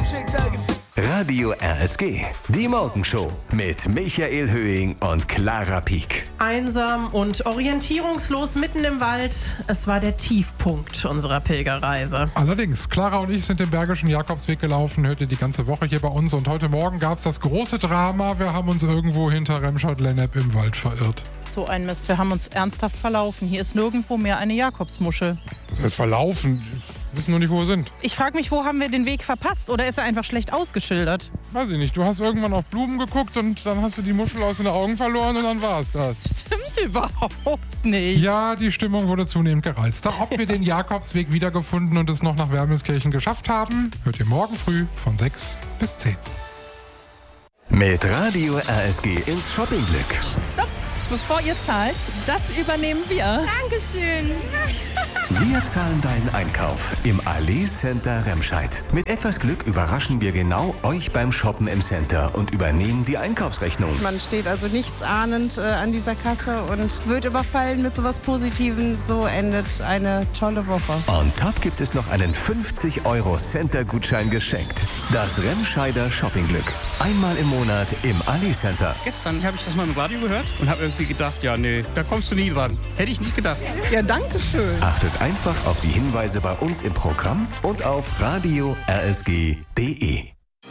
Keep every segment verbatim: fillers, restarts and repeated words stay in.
Radio R S G, die Morgenshow mit Michael Höhing und Clara Pieck. Einsam und orientierungslos mitten im Wald. Es war der Tiefpunkt unserer Pilgerreise. Allerdings, Clara und ich sind den Bergischen Jakobsweg gelaufen, hörte die ganze Woche hier bei uns. Und heute Morgen gab es das große Drama. Wir haben uns irgendwo hinter Remscheid-Lennep im Wald verirrt. So ein Mist, wir haben uns ernsthaft verlaufen. Hier ist nirgendwo mehr eine Jakobsmuschel. Das heißt verlaufen? Wir wissen nur nicht, wo wir sind. Ich frage mich, wo haben wir den Weg verpasst? Oder ist er einfach schlecht ausgeschildert? Weiß ich nicht. Du hast irgendwann auf Blumen geguckt und dann hast du die Muschel aus den Augen verloren und dann war es das. Stimmt überhaupt nicht. Ja, die Stimmung wurde zunehmend gereizter. Ob wir den Jakobsweg wiedergefunden und es noch nach Wermelskirchen geschafft haben, hört ihr morgen früh von sechs bis zehn. Mit Radio R S G ins Shoppingglück. Stopp! Bevor ihr zahlt, das übernehmen wir. Dankeschön. Wir zahlen deinen Einkauf im Allee Center Remscheid. Mit etwas Glück überraschen wir genau euch beim Shoppen im Center und übernehmen die Einkaufsrechnung. Man steht also nichts ahnend äh, an dieser Kasse und wird überfallen mit sowas Positivem. So endet eine tolle Woche. On top gibt es noch einen fünfzig Euro Center-Gutschein geschenkt. Das Remscheider Shoppingglück. Einmal im Monat im Allee Center. Gestern habe ich das mal im Radio gehört und habe irgendwie gedacht, ja nee, da kommst du nie dran. Hätte ich nicht gedacht. Ja, danke schön. Achtet einfach auf die Hinweise bei uns im Programm und auf radio r s g punkt d e.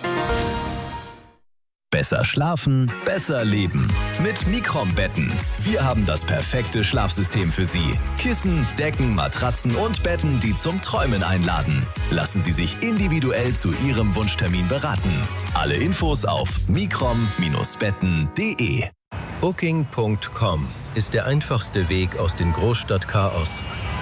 Besser schlafen, besser leben. Mit Microm-Betten. Wir haben das perfekte Schlafsystem für Sie. Kissen, Decken, Matratzen und Betten, die zum Träumen einladen. Lassen Sie sich individuell zu Ihrem Wunschtermin beraten. Alle Infos auf microm Bindestrich betten punkt d e. Booking Punkt com ist der einfachste Weg aus dem Großstadtchaos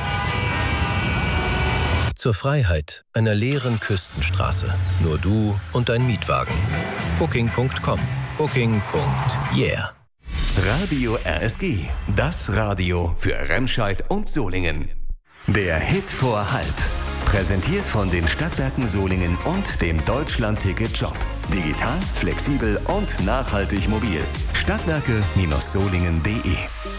zur Freiheit einer leeren Küstenstraße. Nur du und dein Mietwagen. Booking Punkt com. Booking. Yeah. Radio R S G, das Radio für Remscheid und Solingen. Der Hit vor halb. Präsentiert von den Stadtwerken Solingen und dem Deutschland-Ticket-Job. Digital, flexibel und nachhaltig mobil. Stadtwerke Solingen punkt d e